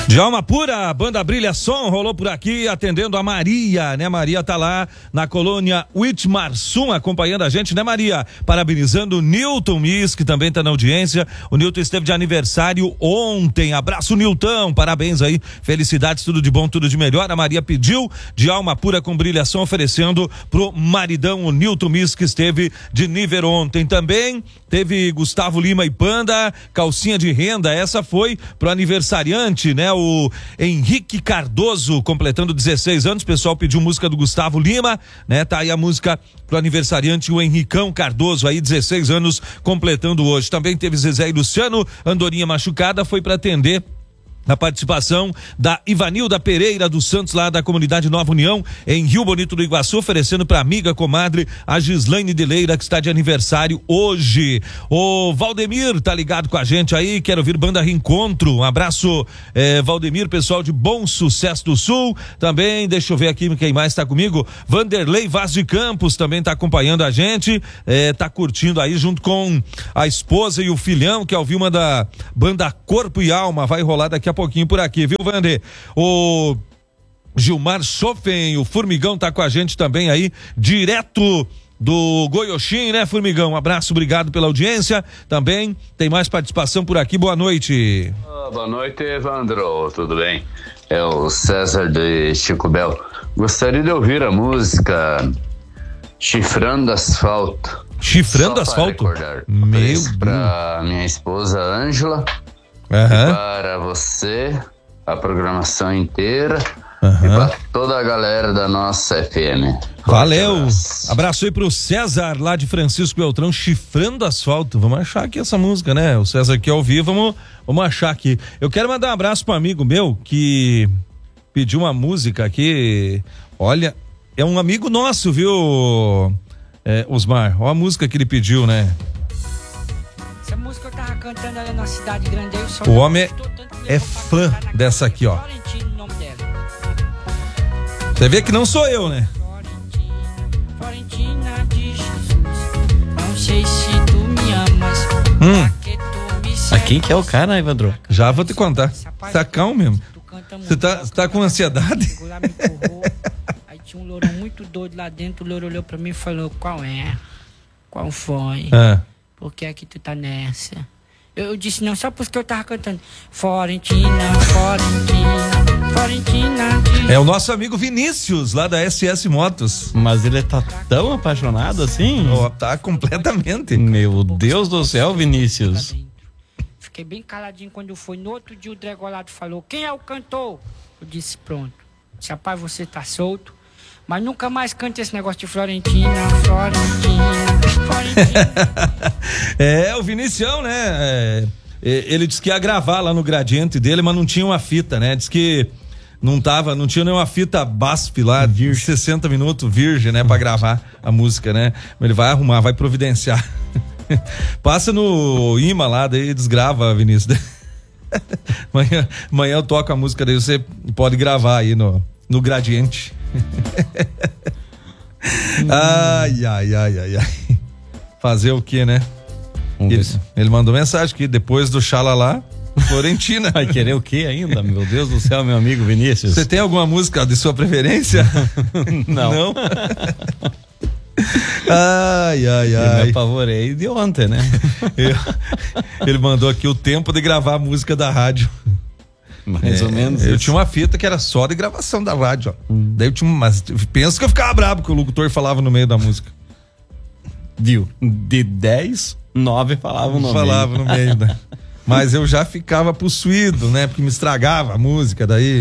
Djalma Pura, banda Brilha Som, rolou por aqui atendendo a Maria, né? Maria tá lá na colônia Whitmarsum acompanhando a gente, né, Maria? Parabenizando o Newton Miss, que também tá na audiência. O Newton esteve de aniversário ontem. Abraço, Newton, parabéns aí, felicidades, tudo de bom, tudo de melhor. A Maria pediu Djalma Pura com Brilha Som, oferecendo pro maridão, o Newton Miss, que esteve de nível ontem. Também teve Gustavo Lima e Panda, calcinha de renda, essa foi pro aniversariante, né? O Henrique Cardoso, completando 16 anos, o pessoal pediu música do Gustavo Lima, né? Tá aí a música pro aniversariante, o Henricão Cardoso, aí 16 anos, completando hoje. Também teve Zezé e Luciano, Andorinha machucada, foi para atender a participação da Ivanilda Pereira dos Santos, lá da comunidade Nova União, em Rio Bonito do Iguaçu, oferecendo pra amiga, comadre, a Gislaine de Leira, que está de aniversário hoje. O Valdemir tá ligado com a gente aí, quero ouvir banda Reencontro. Um abraço, Valdemir, pessoal de Bom Sucesso do Sul. Também, deixa eu ver aqui quem mais tá comigo. Vanderlei Vaz de Campos também tá acompanhando a gente, tá curtindo aí junto com a esposa e o filhão, que é o Vilma da banda Corpo e Alma, vai rolar daqui a pouquinho por aqui, viu, Vander? O Gilmar Schoffen, o Formigão tá com a gente também aí, direto do Goiôxim, né, Formigão? Um abraço, obrigado pela audiência. Também tem mais participação por aqui, boa noite. Boa noite, Evandro, tudo bem? É o César de Chico Bel. Gostaria de ouvir a música Chifrando Asfalto. Chifrando Asfalto? Meu Deus. Pra minha esposa Ângela. Uhum. E para você, a programação inteira, e para toda a galera da nossa FM. Valeu! Abraço aí pro César, lá de Francisco Beltrão, Chifrando Asfalto. Vamos achar aqui essa música, né? O César aqui ao vivo, vamos achar aqui. Eu quero mandar um abraço pro amigo meu que pediu uma música aqui. Olha, é um amigo nosso, viu, Osmar? Olha a música que ele pediu, né? Essa música eu tava cantando ali na cidade grande aí, o homem é fã dessa aqui, ó. Você vê que não sou eu, né? Florentina de Jesus, não sei se tu me amas, A quem que é o cara, Evandro? Já vou te contar. Tá calmo mesmo. Você tá com ansiedade? Aí tinha um lourão muito doido lá dentro, o louro olhou pra mim e falou, qual é? Qual foi? Por que é que tu tá nessa? Eu disse não, só porque eu tava cantando Florentina. É o nosso amigo Vinícius, lá da SS Motos. Mas ele tá tão apaixonado assim? Tá completamente. Meu Deus do céu, Vinícius. Fiquei bem caladinho quando foi. No outro dia o Dregolado falou, quem é o cantor? Eu disse, pronto. Disse, rapaz, você tá solto. Mas nunca mais cante esse negócio de Florentina. O Vinicião, né? Ele disse que ia gravar lá no Gradiente dele, mas não tinha uma fita, né? Diz que não tinha nenhuma fita BASF lá, de 60 minutos, virgem, né? Pra gravar a música, né? Ele vai arrumar, vai providenciar. Passa no imã lá, daí desgrava, Vinícius. Amanhã eu toco a música, daí você pode gravar aí no Gradiente. Ai. Fazer o que, né? Ele mandou mensagem que depois do Xalalá, Florentina. Vai querer o que ainda? Meu Deus do céu, meu amigo Vinícius. Você tem alguma música de sua preferência? Não. Ai. Eu me apavorei de ontem, né? Ele mandou aqui o tempo de gravar a música da rádio. Mais ou menos. Eu tinha uma fita que era só de gravação da rádio, ó. Daí eu tinha, mas penso que eu ficava brabo que o locutor falava no meio da música. Viu? De 10, 9 falavam no meio, né? Mas eu já ficava possuído, né? Porque me estragava a música, daí.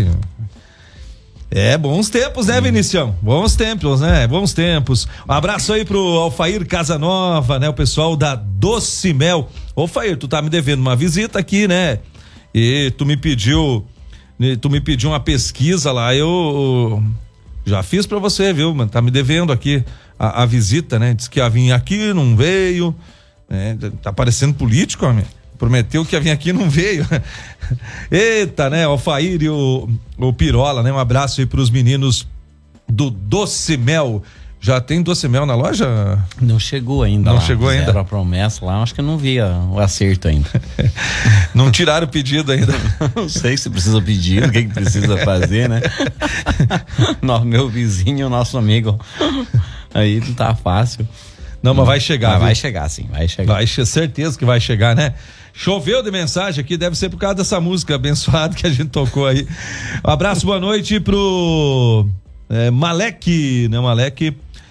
Bons tempos, né, Vinicião? Bons tempos, né? Bons tempos. Um abraço aí pro Alfair Casanova, né? O pessoal da Doce Mel. Ô, Alfair, tu tá me devendo uma visita aqui, né? E tu me pediu uma pesquisa lá, eu já fiz pra você, viu, mano? Tá me devendo aqui a visita, né? Diz que ia vir aqui, não veio, né? Tá parecendo político, homem. Prometeu que ia vir aqui, não veio. Eita, né? O Alfair e o Pirola, né? Um abraço aí pros meninos do Doce Mel. Já tem doce mel na loja? Não chegou ainda. Não chegou ainda? Fizeram a promessa lá, acho que eu não vi o acerto ainda. Não tiraram o pedido ainda. Não sei se precisa pedir, o que precisa fazer, né? Meu vizinho, nosso amigo. Aí não tá fácil. Não, mas vai chegar. Mas vai chegar, sim, vai chegar. Certeza que vai chegar, né? Choveu de mensagem aqui, deve ser por causa dessa música abençoada que a gente tocou aí. Um abraço, boa noite pro Malek, né? Malek,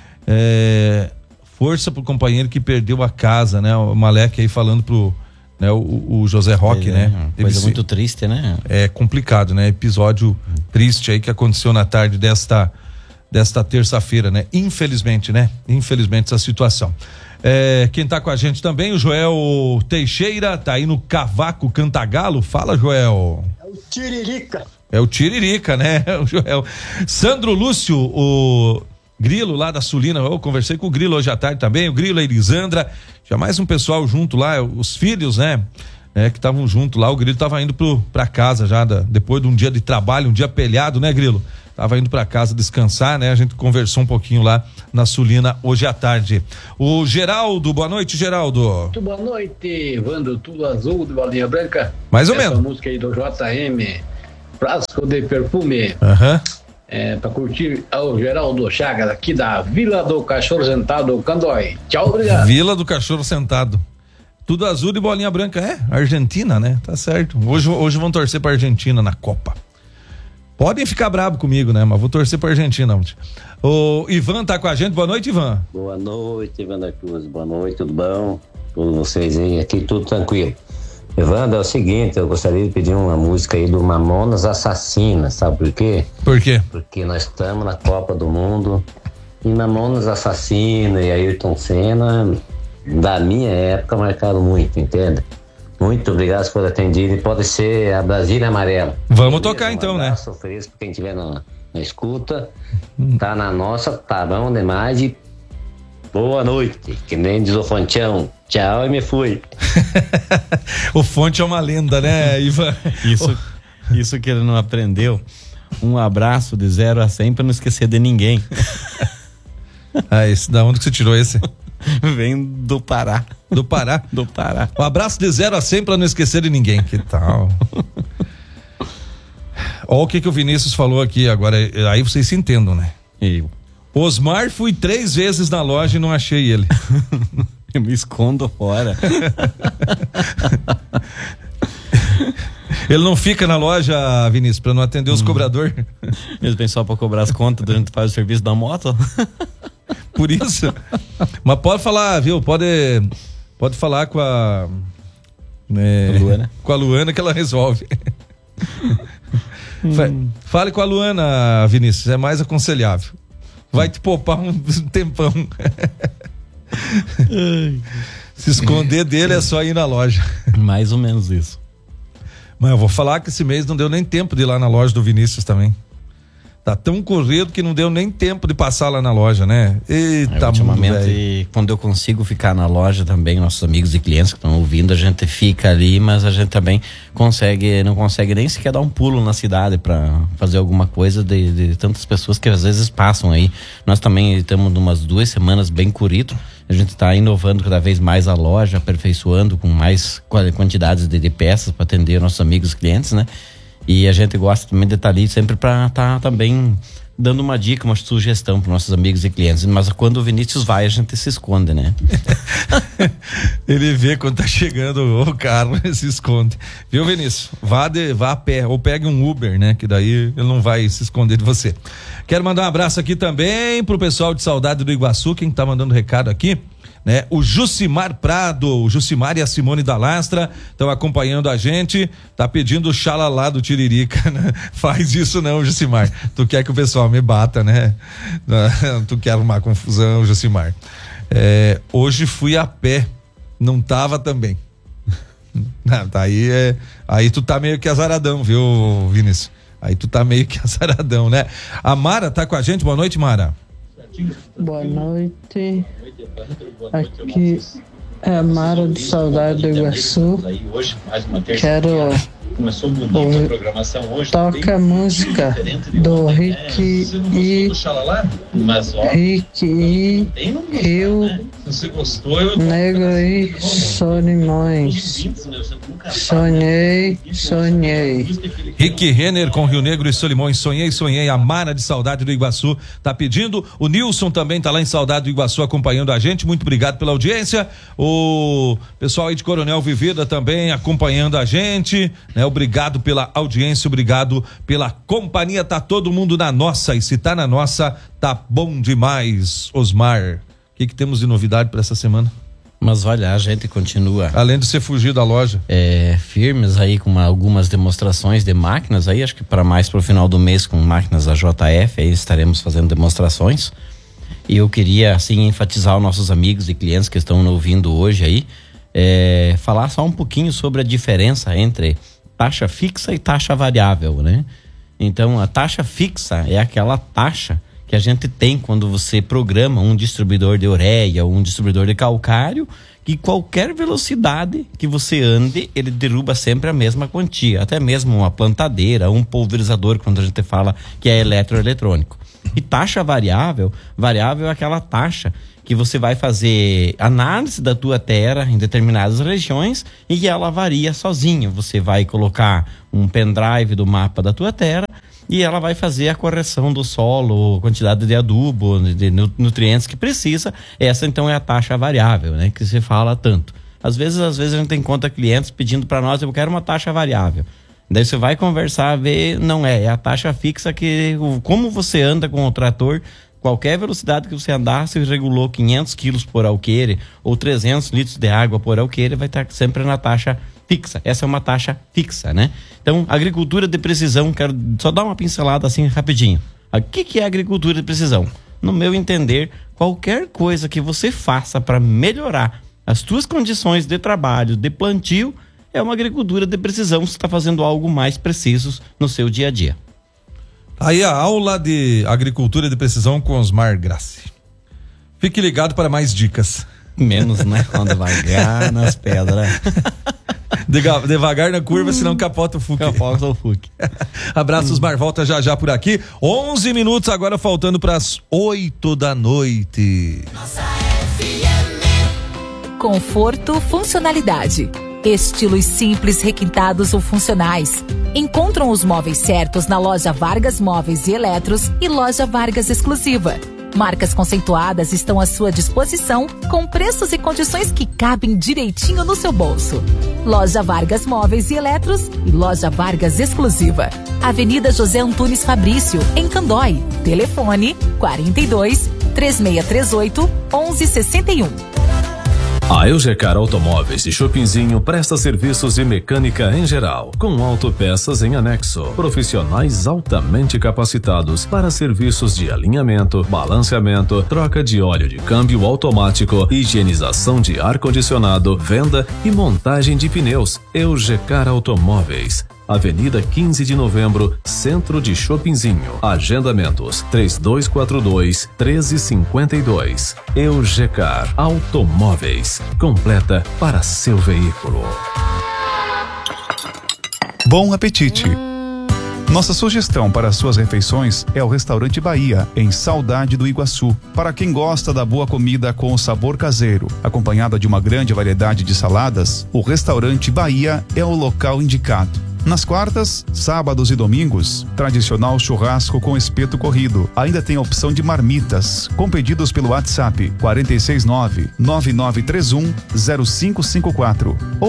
força pro companheiro que perdeu a casa, né? O Malek aí falando pro o José Roque, né? Coisa muito triste, né? É complicado, né? Episódio triste aí que aconteceu na tarde desta terça-feira, né? Infelizmente, né? Infelizmente essa situação. Quem tá com a gente também, o Joel Teixeira, tá aí no Cavaco Cantagalo. Fala, Joel. É o Tiririca. É o Tiririca, né? O Joel. Sandro Lúcio, o Grilo lá da Sulina, eu conversei com o Grilo hoje à tarde também, o Grilo, a Elisandra, já mais um pessoal junto lá, os filhos, né? Que estavam junto lá, o Grilo tava indo pra casa já, depois de um dia de trabalho, um dia pelhado, né, Grilo? Tava indo pra casa descansar, né? A gente conversou um pouquinho lá na Sulina hoje à tarde. O Geraldo, boa noite, Geraldo. Muito boa noite, Vando, tudo azul de bolinha branca. Mais ou menos. Essa música aí do JM, Frasco de Perfume. Pra curtir o Geraldo Chagas aqui da Vila do Cachorro Sentado, Candói. Tchau, obrigado. Vila do Cachorro Sentado. Tudo azul de bolinha branca, Argentina, né? Tá certo. Hoje vão torcer pra Argentina na Copa. Podem ficar bravo comigo, né? Mas vou torcer pra Argentina. O Ivan tá com a gente. Boa noite, Ivan. Boa noite, Ivan da Cruz. Boa noite, tudo bom? Todos vocês aí, aqui tudo tranquilo. Evandro, é o seguinte, eu gostaria de pedir uma música aí do Mamonas Assassinas, sabe por quê? Por quê? Porque nós estamos na Copa do Mundo e Mamonas Assassinas e Ayrton Senna, da minha época, marcaram muito, entende? Muito obrigado por atendido e pode ser a Brasília Amarela. Vamos tocar então, né? Ofereço pra quem estiver na escuta, tá na nossa, tá bom demais e boa noite, que nem diz o Fonteão. Tchau e me fui. O Fonte é uma lenda, né, Ivan? Isso que ele não aprendeu. Um abraço de 0 a 100 pra não esquecer de ninguém. Da onde que você tirou esse? Vem do Pará. Do Pará? Do Pará. Um abraço de 0 a 100 pra não esquecer de ninguém. Que tal? Olha o que o Vinícius falou aqui agora. Aí vocês se entendam, né? Eu. Osmar, fui 3 vezes na loja e não achei ele. Eu me escondo fora. Ele não fica na loja, Vinícius, pra não atender os cobradores? Eles vêm só pra cobrar as contas durante faz o serviço da moto? Por isso. Mas pode falar, viu? Pode falar com a Luana. Com a Luana que ela resolve. Fale com a Luana, Vinícius, é mais aconselhável. Vai te poupar um tempão. Se esconder dele é só ir na loja. Mais ou menos isso. Mas eu vou falar que esse mês não deu nem tempo de ir lá na loja do Vinícius também. Tá tão corrido que não deu nem tempo de passar lá na loja, né? Eita, ultimamente, quando eu consigo ficar na loja também, nossos amigos e clientes que estão ouvindo, a gente fica ali, mas a gente também não consegue nem sequer dar um pulo na cidade para fazer alguma coisa de tantas pessoas que às vezes passam aí. Nós também estamos umas 2 semanas bem corrido. A gente está inovando cada vez mais a loja, aperfeiçoando com mais quantidades de peças para atender nossos amigos e clientes, né? E a gente gosta também de estar ali sempre para estar também dando uma dica, uma sugestão para nossos amigos e clientes. Mas quando o Vinícius vai, a gente se esconde, né? Ele vê quando tá chegando o carro e se esconde. Viu, Vinícius? Vá a pé ou pegue um Uber, né? Que daí ele não vai se esconder de você. Quero mandar um abraço aqui também pro pessoal de Saudade do Iguaçu, quem tá mandando recado aqui, né? O Jucimar Prado, o Jucimar e a Simone da Lastra estão acompanhando a gente, tá pedindo o xalalá do Tiririca, né? Faz isso não, Jucimar, tu quer que o pessoal me bata, né? Tu quer arrumar confusão, Jucimar. Hoje fui a pé, não tava também. Aí tu tá meio que azaradão, viu, Vinícius? Aí tu tá meio que azaradão, né? A Mara tá com a gente, boa noite, Mara. Boa noite. Aqui É a Mara de Saudade do Iguaçu. Quero toca a música do Rick e Rio Negro e Solimões. Sonhei. Rick Renner com Rio Negro e Solimões. Sonhei. A Mara de Saudade do Iguaçu tá pedindo. O Nilson também tá lá em Saudade do Iguaçu acompanhando a gente. Muito obrigado pela audiência. O pessoal aí de Coronel Vivida também acompanhando a gente, né? Obrigado pela audiência, obrigado pela companhia. Tá todo mundo na nossa, e se tá na nossa, tá bom demais. Osmar, o que temos de novidade para essa semana? Mas olha, a gente continua, além de você fugir da loja, firmes aí com algumas demonstrações de máquinas aí, acho que para mais pro final do mês com máquinas da JF, aí estaremos fazendo demonstrações. E eu queria assim enfatizar aos nossos amigos e clientes que estão ouvindo hoje aí, falar só um pouquinho sobre a diferença entre taxa fixa e taxa variável, né? Então, a taxa fixa é aquela taxa que a gente tem quando você programa um distribuidor de ureia ou um distribuidor de calcário, que qualquer velocidade que você ande, ele derruba sempre a mesma quantia, até mesmo uma plantadeira, um pulverizador, quando a gente fala que é eletroeletrônico. E taxa variável é aquela taxa que você vai fazer análise da tua terra em determinadas regiões e que ela varia sozinha. Você vai colocar um pendrive do mapa da tua terra e ela vai fazer a correção do solo, quantidade de adubo, de nutrientes que precisa. Essa então é a taxa variável, né? Que se fala tanto. Às vezes a gente encontra clientes pedindo para nós, eu quero uma taxa variável. Daí você vai conversar, ver, não é a taxa fixa que, como você anda com o trator, qualquer velocidade que você andar, se regulou 500 quilos por alqueire ou 300 litros de água por alqueire, vai estar sempre na taxa fixa. Essa é uma taxa fixa, né? Então, agricultura de precisão, quero só dar uma pincelada assim rapidinho. O que é agricultura de precisão? No meu entender, qualquer coisa que você faça para melhorar as suas condições de trabalho, de plantio, é uma agricultura de precisão. Você está fazendo algo mais preciso no seu dia a dia. Aí a aula de agricultura de precisão com Osmar Grassi. Fique ligado para mais dicas. Menos, né? Quando vagar nas pedras. Devagar na curva, senão capota o FUC. Capota o FUC. Abraço, Osmar. Volta já por aqui. 11 minutos agora, faltando para as 8 da noite. Nossa FM. Conforto, funcionalidade. Estilos simples, requintados ou funcionais. Encontram os móveis certos na loja Vargas Móveis e Eletros e loja Vargas Exclusiva. Marcas conceituadas estão à sua disposição com preços e condições que cabem direitinho no seu bolso. Loja Vargas Móveis e Eletros e loja Vargas Exclusiva. Avenida José Antunes Fabrício, em Candói. Telefone 42 3638 1161. A Eugecar Automóveis de Chopinzinho presta serviços de mecânica em geral, com autopeças em anexo, profissionais altamente capacitados para serviços de alinhamento, balanceamento, troca de óleo de câmbio automático, higienização de ar-condicionado, venda e montagem de pneus. Eugecar Automóveis. Avenida 15 de Novembro, Centro de Chopinzinho. Agendamentos 3242-1352. Eugecar Automóveis. Completa para seu veículo. Bom apetite! Nossa sugestão para suas refeições é o Restaurante Bahia, em Saudade do Iguaçu. Para quem gosta da boa comida com o sabor caseiro, acompanhada de uma grande variedade de saladas, o Restaurante Bahia é o local indicado. Nas quartas, sábados e domingos, tradicional churrasco com espeto corrido. Ainda tem a opção de marmitas, com pedidos pelo WhatsApp 469-9931-0554 ou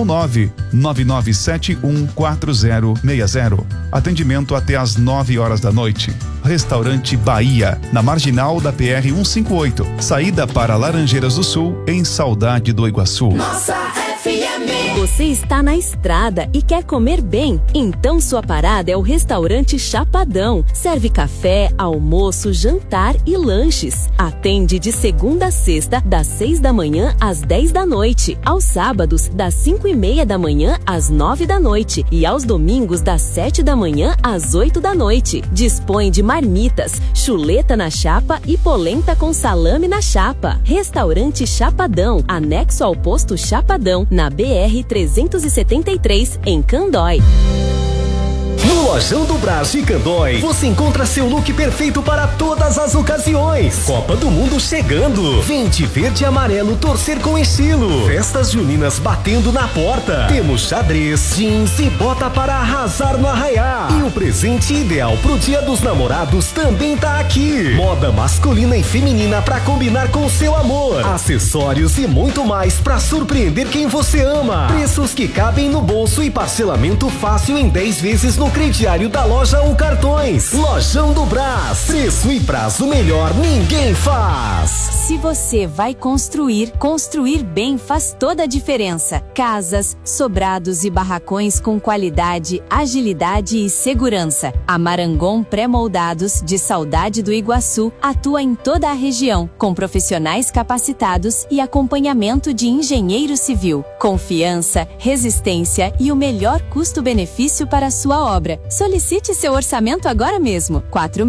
999714060. Atendimento até às 9 horas da noite. Restaurante Bahia, na marginal da PR 158, saída para Laranjeiras do Sul, em Saudade do Iguaçu. Nossa FM. Você está na estrada e quer comer bem? Então sua parada é o restaurante Chapadão. Serve café, almoço, jantar e lanches. Atende de segunda a sexta, das 6 da manhã às 10 da noite. Aos sábados, das 5:30 da manhã às 9 da noite. E aos domingos, das 7 da manhã às 8 da noite. Dispõe de marmitas, chuleta na chapa e polenta com salame na chapa. Restaurante Chapadão, anexo ao posto Chapadão, na BR-373, em Candói. No Lojão do Brás de Candói, você encontra seu look perfeito para todas as ocasiões. Copa do Mundo chegando. Vem de verde e amarelo torcer com estilo. Festas juninas batendo na porta. Temos xadrez, jeans e bota para arrasar no arraiá. E o presente ideal pro Dia dos Namorados também tá aqui. Moda masculina e feminina para combinar com o seu amor. Acessórios e muito mais para surpreender quem você ama. Preços que cabem no bolso e parcelamento fácil em 10 vezes no crediário da loja ou cartões. Lojão do Brás. Preço e prazo melhor ninguém faz. Se você vai construir bem faz toda a diferença. Casas, sobrados e barracões com qualidade, agilidade e segurança. A Marangon Pré-Moldados, de Saudade do Iguaçu, atua em toda a região, com profissionais capacitados e acompanhamento de engenheiro civil. Confiança, resistência e o melhor custo-benefício para a sua obra. Solicite seu orçamento agora mesmo.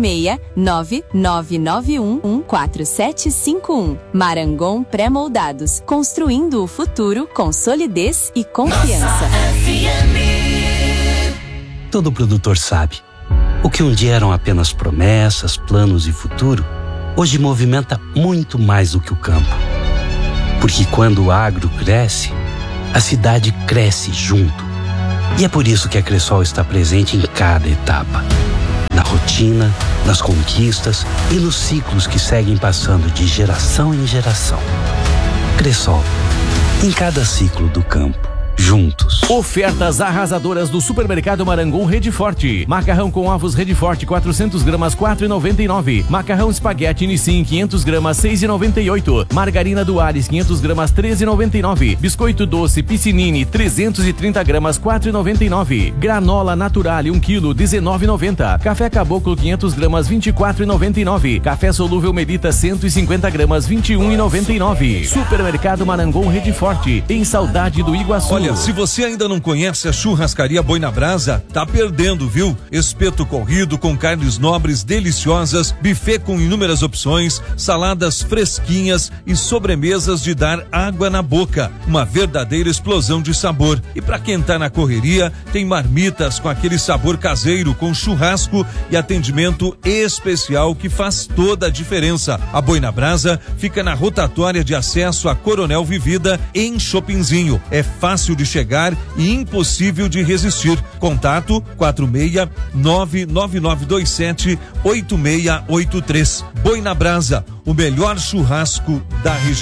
46999114751. Marangon Pré-Moldados. Construindo o futuro com solidez e confiança. Todo produtor sabe. O que um dia eram apenas promessas, planos e futuro, hoje movimenta muito mais do que o campo. Porque quando o agro cresce, a cidade cresce junto. E é por isso que a Cressol está presente em cada etapa. Na rotina, nas conquistas e nos ciclos que seguem passando de geração em geração. Cressol, em cada ciclo do campo. Juntos. Ofertas arrasadoras do Supermercado Marangon Rede Forte. Macarrão com ovos Rede Forte 400 gramas 4,99. Macarrão espaguete Nissin 500 gramas 6,98. Margarina do Ares 500 gramas 13,99. Biscoito doce Piscinini 330 gramas 4,99. Granola Naturale 1 kg 19,90. Café Caboclo 500 gramas 24,99. Café solúvel Medita 150 gramas 21,99. Supermercado Marangon Rede Forte, em Saudade do Iguaçu. Olha, se você ainda não conhece a churrascaria Boi na Brasa, tá perdendo, viu? Espeto corrido com carnes nobres deliciosas, buffet com inúmeras opções, saladas fresquinhas e sobremesas de dar água na boca. Uma verdadeira explosão de sabor. E pra quem tá na correria, tem marmitas com aquele sabor caseiro, com churrasco e atendimento especial que faz toda a diferença. A Boi na Brasa fica na rotatória de acesso a Coronel Vivida, em Chopinzinho. É fácil de chegar e impossível de resistir. Contato 46999278683. Boi na Brasa, o melhor churrasco da região.